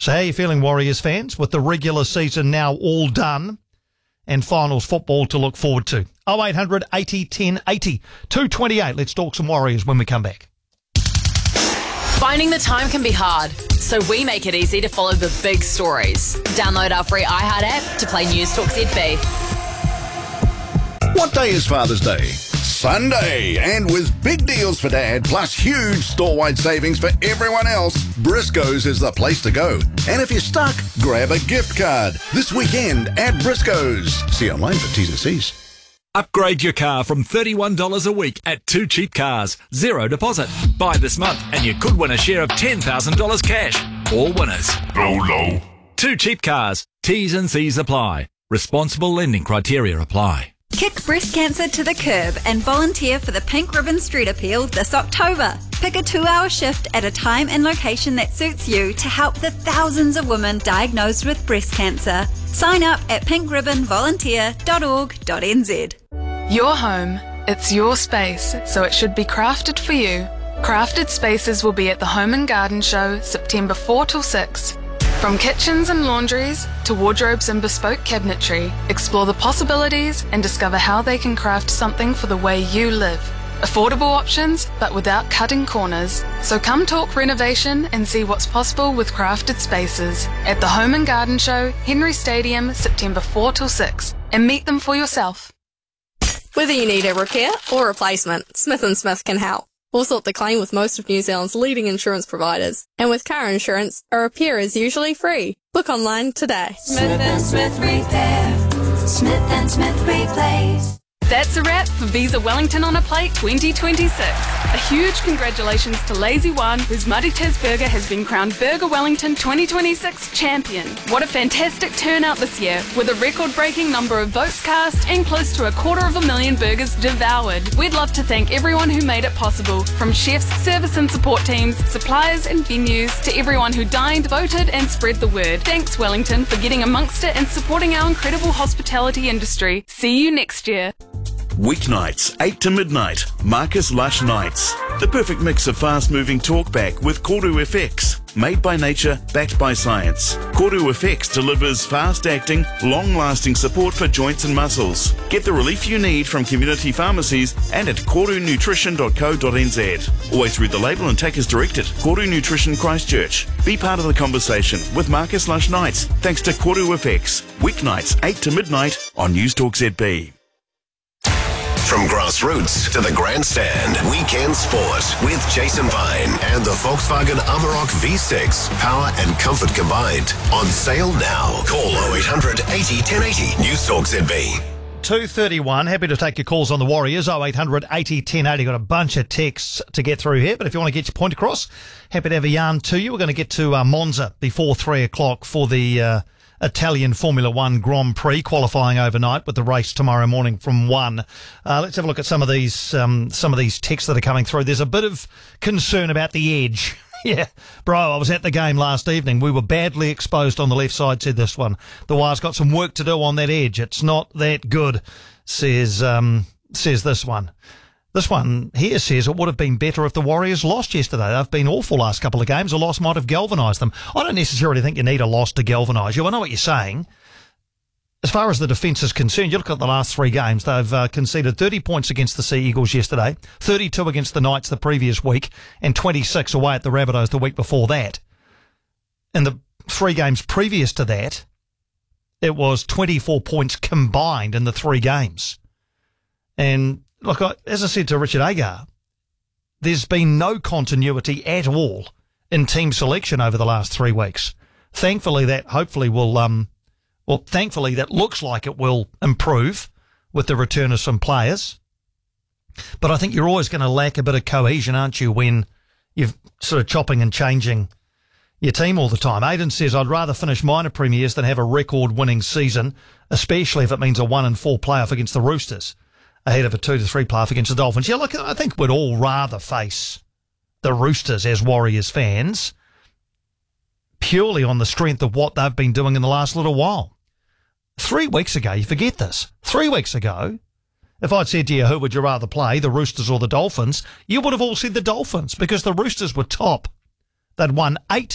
So how are you feeling, Warriors fans, with the regular season now all done and finals football to look forward to? 0800 80 10 80 228. Let's talk some Warriors when we come back. Finding the time can be hard, so we make it easy to follow the big stories. Download our free iHeart app to play News Talk ZB. What day is Father's Day? Sunday. And with big deals for Dad, plus huge store-wide savings for everyone else, Briscoe's is the place to go. And if you're stuck, grab a gift card. This weekend at Briscoe's. See online for T's and C's. Upgrade your car from $31 a week at Two Cheap Cars. Zero deposit. Buy this month and you could win a share of $10,000 cash. All winners. Low. Two Cheap Cars. T's and C's apply. Responsible lending criteria apply. Kick breast cancer to the curb and volunteer for the Pink Ribbon Street Appeal this October. Pick a 2-hour shift at a time and location that suits you to help the thousands of women diagnosed with breast cancer. Sign up at pinkribbonvolunteer.org.nz. Your home, it's your space, so it should be crafted for you. Crafted Spaces will be at the Home and Garden Show September 4 till 6. From kitchens and laundries to wardrobes and bespoke cabinetry, explore the possibilities and discover how they can craft something for the way you live. Affordable options, but without cutting corners. So come talk renovation and see what's possible with Crafted Spaces at the Home and Garden Show, Henry Stadium, September 4 till 6. And meet them for yourself. Whether you need a repair or replacement, Smith & Smith can help. We'll sort the claim with most of New Zealand's leading insurance providers. And with car insurance, a repair is usually free. Book online today. Smith & Smith Repair. Smith & Smith Replace. That's a wrap for Visa Wellington on a Plate 2026. A huge congratulations to Lazy One, whose Muddy Tiz Burger has been crowned Burger Wellington 2026 champion. What a fantastic turnout this year, with a record-breaking number of votes cast and close to 250,000 burgers devoured. We'd love to thank everyone who made it possible, from chefs, service and support teams, suppliers and venues, to everyone who dined, voted and spread the word. Thanks Wellington for getting amongst it and supporting our incredible hospitality industry. See you next year. Weeknights, 8 to midnight, Marcus Lush Nights. The perfect mix of fast-moving talkback with Koru FX. Made by nature, backed by science. Koru FX delivers fast-acting, long-lasting support for joints and muscles. Get the relief you need from community pharmacies and at korunutrition.co.nz. Always read the label and take as directed. Koru Nutrition Christchurch. Be part of the conversation with Marcus Lush Nights, thanks to Koru FX. Weeknights, 8 to midnight on News Talk ZB. From grassroots to the grandstand, weekend sport with Jason Vine and the Volkswagen Amarok V6. Power and comfort combined. On sale now. Call 0800 80 1080. News Talk ZB. 2:31. Happy to take your calls on the Warriors. 0800 80 1080. Got a bunch of texts to get through here, but if you want to get your point across, happy to have a yarn to you. We're going to get to Monza before 3 o'clock for the Italian Formula One Grand Prix, qualifying overnight with the race tomorrow morning from 1. Let's have a look at some of these texts that are coming through. There's a bit of concern about the edge. Yeah, bro, I was at the game last evening. We were badly exposed on the left side, said this one. The Wire's got some work to do on that edge. It's not that good, says this one. This one here says it would have been better if the Warriors lost yesterday. They've been awful last couple of games. A loss might have galvanised them. I don't necessarily think you need a loss to galvanise you. I know what you're saying. As far as the defence is concerned, you look at the last 3 games. They've conceded 30 points against the Sea Eagles yesterday, 32 against the Knights the previous week, and 26 away at the Rabbitohs the week before that. In the 3 games previous to that, it was 24 points combined in the 3 games. And look, as I said to Richard Agar, there's been no continuity at all in team selection over the last 3 weeks. Thankfully, that hopefully will, thankfully that looks like it will improve with the return of some players. But I think you're always going to lack a bit of cohesion, aren't you, when you're sort of chopping and changing your team all the time. Aidan says, I'd rather finish minor premiers than have a record-winning season, especially if it means a 1-4 playoff against the Roosters, ahead of a 2-3 playoff against the Dolphins. Yeah, look, I think we'd all rather face the Roosters as Warriors fans, purely on the strength of what they've been doing in the last little while. 3 weeks ago, you forget this, 3 weeks ago, if I'd said to you, who would you rather play, the Roosters or the Dolphins, you would have all said the Dolphins, because the Roosters were top. They'd won 8